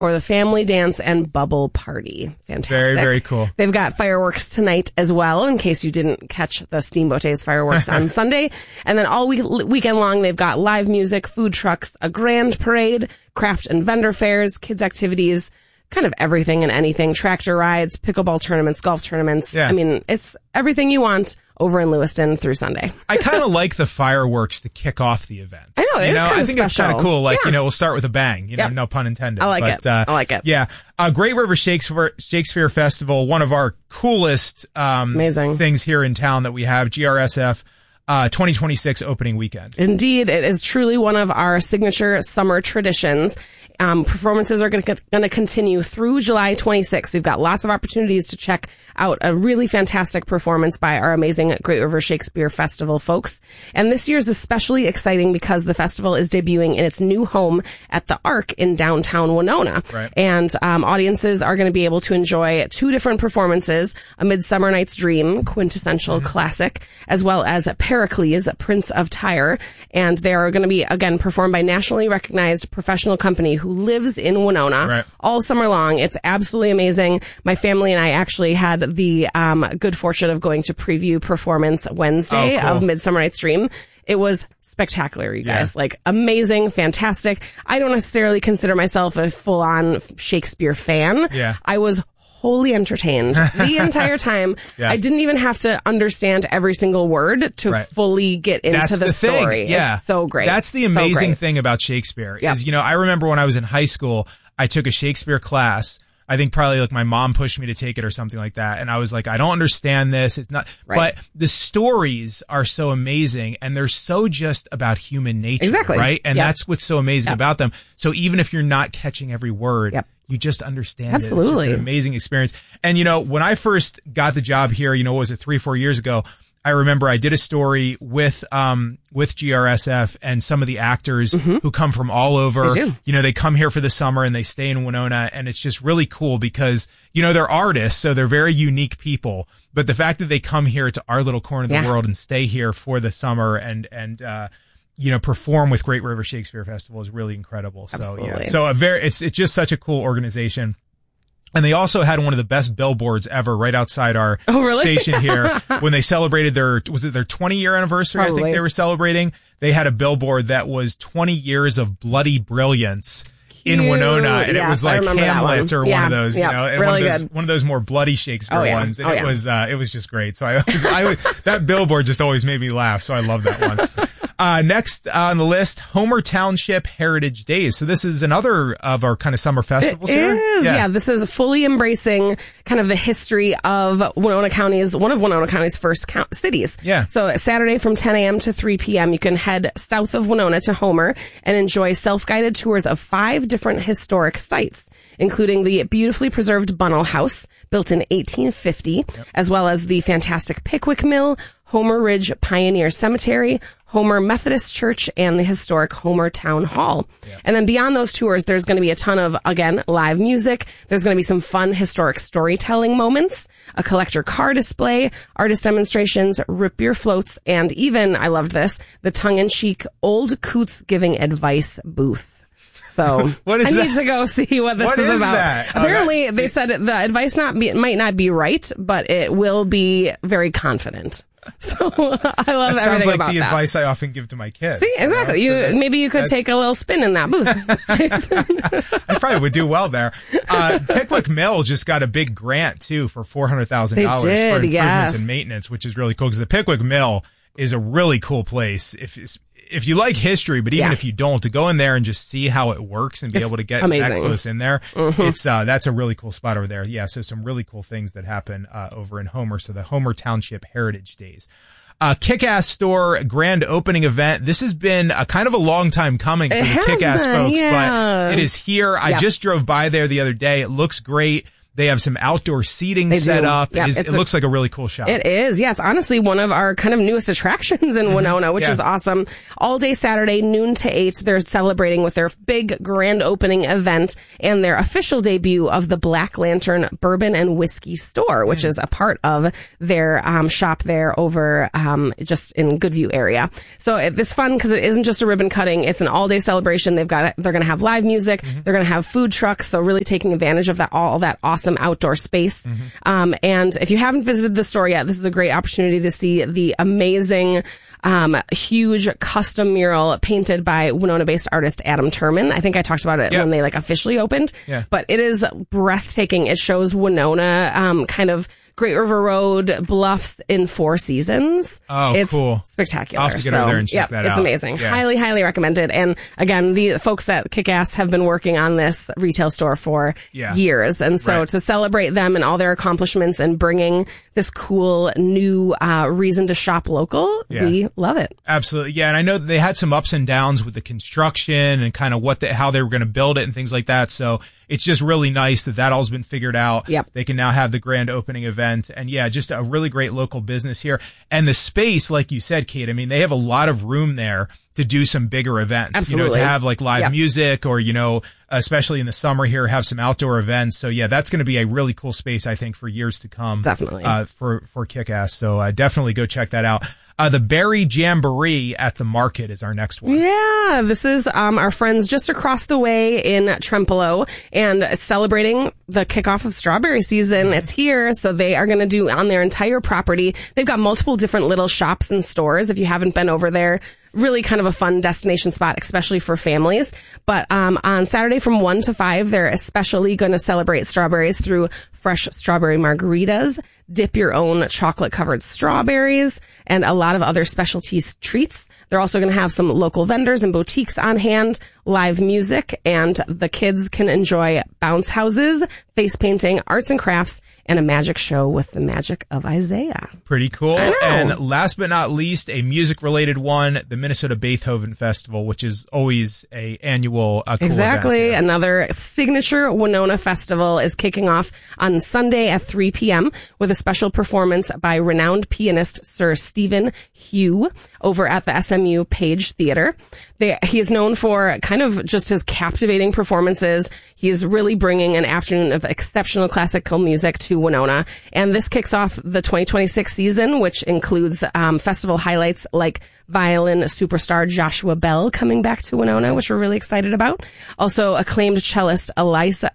for the family dance and bubble party. Fantastic. Very, very cool. They've got fireworks tonight as well, in case you didn't catch the Steamboat Days fireworks on Sunday. And then all weekend long, they've got live music, food trucks, a grand parade, craft and vendor fairs, kids activities, kind of everything and anything, tractor rides, pickleball tournaments, golf tournaments. Yeah. I mean, it's everything you want over in Lewiston through Sunday. I kind of like the fireworks to kick off the event. I know, it's kind of I think it's kind of cool. Like, we'll start with a bang, no pun intended. I like it. I like it. Yeah. Great River Shakespeare Festival, one of our coolest things here in town that we have, GRSF. 2026 opening weekend. Indeed, it is truly one of our signature summer traditions. Performances are going to continue through July 26th. We've got lots of opportunities to check out a really fantastic performance by our amazing Great River Shakespeare Festival folks. And this year is especially exciting because the festival is debuting in its new home at the Arc in downtown Winona. Right. And audiences are going to be able to enjoy 2 different performances, A Midsummer Night's Dream, quintessential classic, as well as Pericles, Prince of Tyre. And they are going to be, again, performed by nationally recognized professional company who lives in Winona all summer long. It's absolutely amazing. My family and I actually had the good fortune of going to preview performance Wednesday of Midsummer Night's Dream. It was spectacular, you guys. Like, amazing, fantastic. I don't necessarily consider myself a full-on Shakespeare fan. Yeah. I was wholly entertained the entire time. I didn't even have to understand every single word to fully get into the story. Yeah. It's so great. That's the amazing thing about Shakespeare is, I remember when I was in high school, I took a Shakespeare class. I think probably like my mom pushed me to take it or something like that. And I was like, I don't understand this. It's not, but the stories are so amazing and they're so just about human nature. Exactly. Right. And that's what's so amazing about them. So even if you're not catching every word, you just understand Absolutely. it. It's just an amazing experience. And, when I first got the job here, what was it, 3-4 years ago, I remember I did a story with GRSF and some of the actors who come from all over. They come here for the summer and they stay in Winona, and it's just really cool because, they're artists, so they're very unique people. But the fact that they come here to our little corner of the world and stay here for the summer and perform with Great River Shakespeare Festival is really incredible. Absolutely. So it's just such a cool organization. And they also had one of the best billboards ever right outside our station here when they celebrated their 20-year anniversary. Probably. I think they were celebrating. They had a billboard that was 20 years of bloody brilliance in Winona. And it was like Hamlet or one of those, and really one of those more bloody Shakespeare ones. And it was just great. So that billboard just always made me laugh. So I love that one. Next on the list, Homer Township Heritage Days. So this is another of our kind of summer festivals here. It is, yeah. This is fully embracing kind of the history of one of Winona County's first cities. Yeah. So Saturday from 10 a.m. to 3 p.m., you can head south of Winona to Homer and enjoy self-guided tours of 5 different historic sites, including the beautifully preserved Bunnell House, built in 1850, as well as the fantastic Pickwick Mill, Homer Ridge Pioneer Cemetery, Homer Methodist Church, and the historic Homer Town Hall. And then beyond those tours, there's going to be a ton of, again, live music. There's going to be some fun historic storytelling moments, a collector car display, artist demonstrations, root beer floats, and even, I loved this, the tongue-in-cheek Old Coots Giving Advice booth. So what is I that? need to go see what this is about. That? Apparently, they said the advice might not be right, but it will be very confident. So I love that everything about that. Sounds like the advice I often give to my kids. See, exactly. Maybe you could take a little spin in that booth. I probably would do well there. Pickwick Mill just got a big grant too for $400,000 for improvements and maintenance, which is really cool because the Pickwick Mill is a really cool place. If you like history, but even if you don't, to go in there and just see how it works and be able to get that close in there, it's that's a really cool spot over there. Yeah, so some really cool things that happen over in Homer. So the Homer Township Heritage Days. Kick-Ass Store grand opening event. This has been a kind of a long time coming for the Kick-Ass folks, but it is here. I just drove by there the other day. It looks great. They have some outdoor seating set up. Yep, It looks like a really cool shop. It is. Yes. Honestly, one of our kind of newest attractions in Winona, which is awesome. All day Saturday, noon to 8, they're celebrating with their big grand opening event and their official debut of the Black Lantern Bourbon and Whiskey Store, which is a part of their shop there over just in Goodview area. So it's fun because it isn't just a ribbon cutting. It's an all-day celebration. They're going to have live music. They're going to have food trucks. So really taking advantage of all that awesome outdoor space. And if you haven't visited the store yet, this is a great opportunity to see the amazing huge custom mural painted by Winona-based artist Adam Turman. I think I talked about it when they officially opened. But it is breathtaking. It shows Winona kind of Great River Road bluffs in 4 seasons. Oh, it's cool. Spectacular. I'll have to get over there and check that out. It's amazing. Highly, highly recommended. And again, the folks at Kick-Ass have been working on this retail store for years. And so to celebrate them and all their accomplishments and bringing this cool new reason to shop local, we love it. Absolutely. Yeah. And I know they had some ups and downs with the construction and kind of how they were going to build it and things like that. So it's just really nice that all's been figured out. They can now have the grand opening event. And just a really great local business here. And the space, like you said, Kate, I mean, they have a lot of room there to do some bigger events. Absolutely. To have live music or, especially in the summer here, have some outdoor events. So that's going to be a really cool space, I think, for years to come. Definitely. For Kick-Ass. So definitely go check that out. The Berry Jamboree at the Market is our next one. Yeah, this is our friends just across the way in Trempealeau and celebrating the kickoff of strawberry season. It's here, so they are going to do on their entire property. They've got multiple different little shops and stores. If you haven't been over there, really kind of a fun destination spot, especially for families. But on Saturday from 1 to 5, they're especially going to celebrate strawberries through fresh strawberry margaritas, dip your own chocolate-covered strawberries, and a lot of other specialty treats. They're also going to have some local vendors and boutiques on hand, live music, and the kids can enjoy bounce houses, face painting, arts and crafts, and a magic show with the magic of Isaiah. Pretty cool. And last but not least, a music-related one, the Minnesota Beethoven Festival, which is always a annual cool Exactly. event. Another signature Winona festival is kicking off on Sunday at 3 p.m. with a special performance by renowned pianist Sir Stephen Hugh over at the SMU Page Theater. He is known for kind of just his captivating performances. He is really bringing an afternoon of exceptional classical music to Winona. And this kicks off the 2026 season, which includes festival highlights like violin superstar Joshua Bell coming back to Winona, which we're really excited about. Also, acclaimed cellist Eliza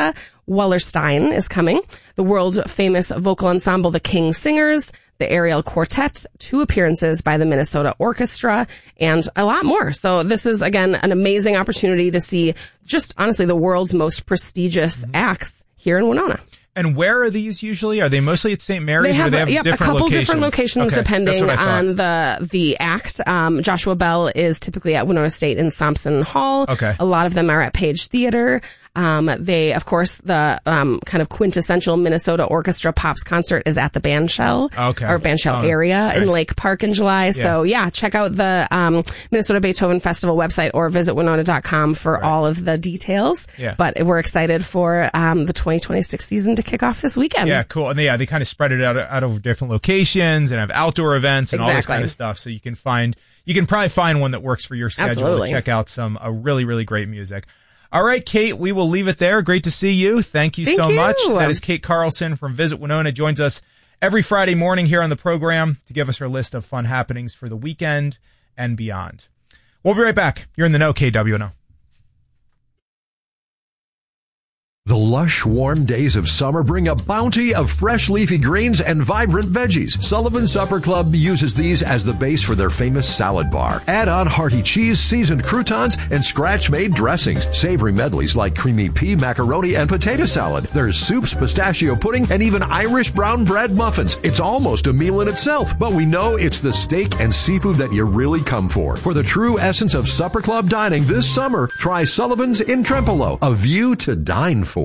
Wallerstein is coming. The world-famous vocal ensemble The King Singers, the Ariel Quartet, 2 appearances by the Minnesota Orchestra, and a lot more. So this is, again, an amazing opportunity to see just, honestly, the world's most prestigious acts here in Winona. And where are these usually? Are they mostly at St. Mary's? Or they have different a couple locations? Different locations depending on the act. Joshua Bell is typically at Winona State in Thompson Hall. Okay. A lot of them are at Page Theater. They, of course, the kind of quintessential Minnesota Orchestra Pops concert is at the Bandshell or Bandshell area in Lake Park in July. So check out the Minnesota Beethoven Festival website or visit winona.com for all of the details. But we're excited for the 2026 season to kick off this weekend. Yeah, cool. And they kind of spread it out over different locations and have outdoor events and all this kind of stuff. So you can probably find one that works for your schedule to check out some really, really great music. All right, Kate, we will leave it there. Great to see you. Thank you so much. That is Kate Carlson from Visit Winona. Joins us every Friday morning here on the program to give us her list of fun happenings for the weekend and beyond. We'll be right back. You're in the know, KWNO. The lush, warm days of summer bring a bounty of fresh leafy greens and vibrant veggies. Sullivan Supper Club uses these as the base for their famous salad bar. Add on hearty cheese, seasoned croutons, and scratch-made dressings. Savory medleys like creamy pea, macaroni, and potato salad. There's soups, pistachio pudding, and even Irish brown bread muffins. It's almost a meal in itself, but we know it's the steak and seafood that you really come for. For the true essence of Supper Club dining this summer, try Sullivan's in Trempealeau, a view to dine for.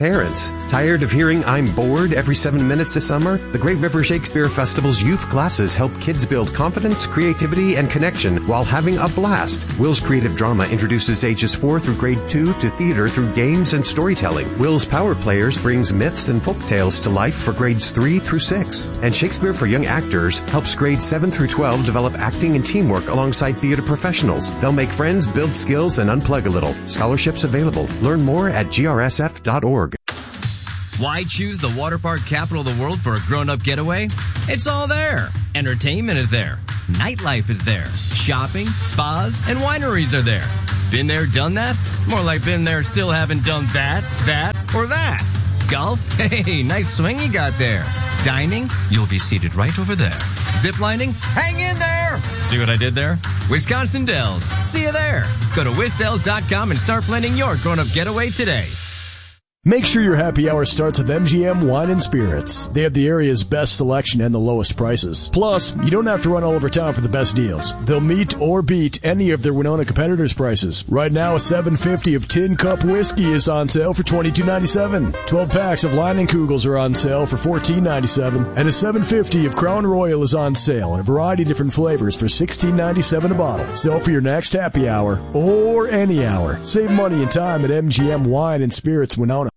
Parents, tired of hearing "I'm bored" every 7 minutes this summer? The Great River Shakespeare Festival's youth classes help kids build confidence, creativity, and connection while having a blast. Will's Creative Drama introduces ages 4 through grade 2 to theater through games and storytelling. Will's Power Players brings myths and folk tales to life for grades 3 through 6. And Shakespeare for Young Actors helps grades 7 through 12 develop acting and teamwork alongside theater professionals. They'll make friends, build skills, and unplug a little. Scholarships available. Learn more at grsf.org. Why choose the water park capital of the world for a grown-up getaway? It's all there. Entertainment is there. Nightlife is there. Shopping, spas, and wineries are there. Been there, done that? More like been there, still haven't done that, or that. Golf? Hey, nice swing you got there. Dining? You'll be seated right over there. Ziplining? Hang in there! See what I did there? Wisconsin Dells. See you there. Go to wisdells.com and start planning your grown-up getaway today. Make sure your happy hour starts with MGM Wine and Spirits. They have the area's best selection and the lowest prices. Plus, you don't have to run all over town for the best deals. They'll meet or beat any of their Winona competitors' prices. Right now, a $7.50 of Tin Cup whiskey is on sale for $22.97. 12 packs of Leinenkugels are on sale for $14.97. And a $7.50 of Crown Royal is on sale in a variety of different flavors for $16.97 a bottle. So for your next happy hour, or any hour, save money and time at MGM Wine and Spirits Winona.